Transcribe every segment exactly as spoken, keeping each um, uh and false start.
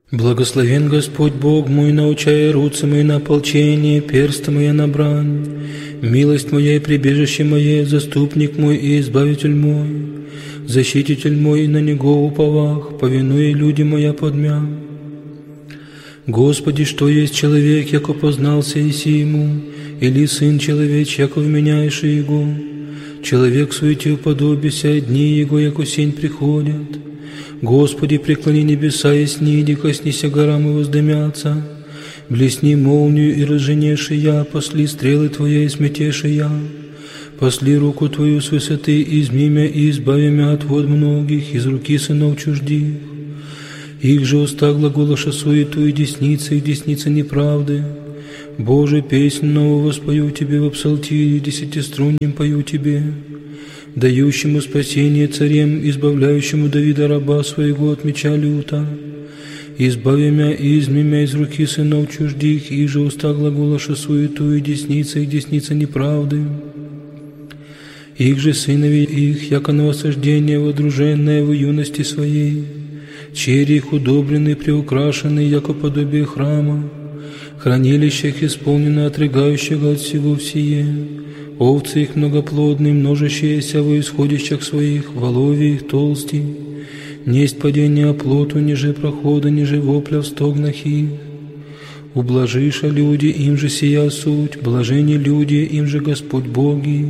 Благословен Господь Бог мой, научая руцы мои на ополчение, персты мои на брань. Милость моя и прибежище мое, заступник мой и избавитель мой, защититель мой, и на него уповах, повинуя люди моя подмя. Господи, что есть человек, яко познался иси ему, или сын человеч, яко вменяешь его? Человек суете уподобися, дни его, яко сень приходят. Господи, преклони небеса и сниди, коснися горам и воздымятся. Блесни молнию и разженеши я, посли стрелы Твоя и сметеши я. Посли руку Твою с высоты, изми мя и избави мя от вод многих, из руки сынов чуждих. Их же уста глаголоша суету и десницы, и десницы неправды. Боже, песнь новую воспою Тебе в псалтире, десятиструнним пою Тебе, дающему спасение царем, избавляющему Давида раба своего от меча люта. Избави мя и изми мя из руки сынов чуждих, и же уста глаголоша суету и десница, и десница неправды. Их же сынови их, яко на осаждение водруженное в юности своей, черри их удобрены, приукрашены, яко подобие храма, хранилищах исполнено отрыгающего от всего всее. Овцы их многоплодные, множащиеся во исходящих своих, воловья их толсти, несть падения оплоту, ниже прохода, ниже вопля в стогнах их. Ублажиша люди, им же сия суть, блажени люди, им же Господь Боги.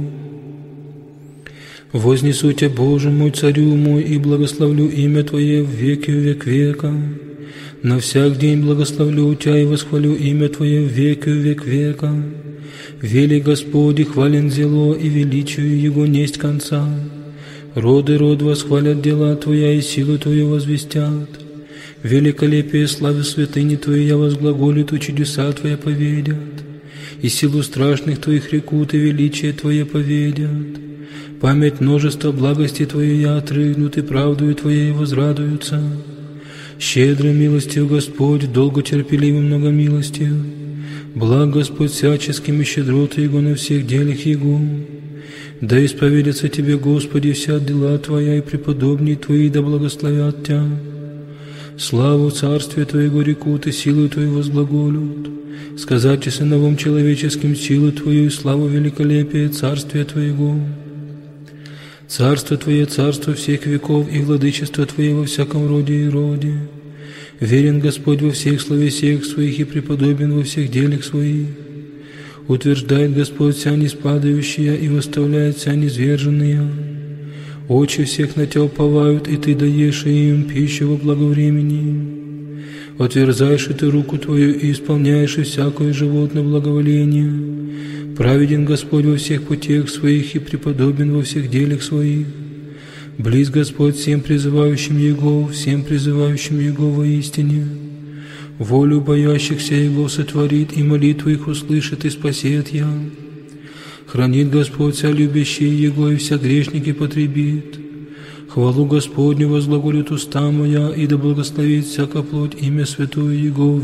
Вознесу Тебя, Боже мой, царю мой, и благословлю имя Твое в веки век века. На всяк день благословлю Тебя и восхвалю имя Твое в веки век века. Вели Господи, хвален зело, и величию Его несть конца. Роды род восхвалят дела Твоя, и силу Твою возвестят. Великолепие славы святыни Твоей я возглаголю, и чудеса Твоя поведят. И силу страшных Твоих рекут, и величие Твое поведят. Память множества благости Твоей я отрыгнут, и правдою Твоей возрадуются. Щедрой милостью Господь, долго терпеливым многомилостью. Благ Господь всяческими щедроты Его на всех делах Его. Да исповедятся Тебе, Господи, вся дела Твоя, и преподобней Твои да благословят Тебя. Славу Царствия Твоего рекут, и силу Твою возглаголют. Сказать и сыновом человеческим силу Твою, и славу великолепия Царствия Твоего. Царство Твое, царство всех веков, и владычество Твое во всяком роде и роде. Верен Господь во всех словесиях Своих, и преподобен во всех делах Своих. Утверждает Господь вся неспадающая, и восставляет вся низверженная. Очи всех на Тебя уповают, и Ты даешь им пищу во благовремени. Отверзаешь и Ты руку Твою, и исполняешь и всякое животное благоволение. Праведен Господь во всех путях Своих, и преподобен во всех делах Своих. Близ Господь всем призывающим Его, всем призывающим Его воистине. Волю боящихся Его сотворит, и молитву их услышит, и спасет я. Хранит Господь вся любящие Его, и вся грешники потребит. Хвалу Господню возглаголит уста моя, и да благословит всяка плоть имя святое Его в